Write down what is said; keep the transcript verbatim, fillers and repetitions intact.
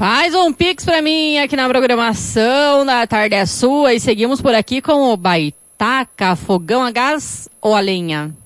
Faz um pix pra mim aqui na programação da Tarde é Sua e seguimos por aqui com o Baitaca, fogão a gás ou a lenha?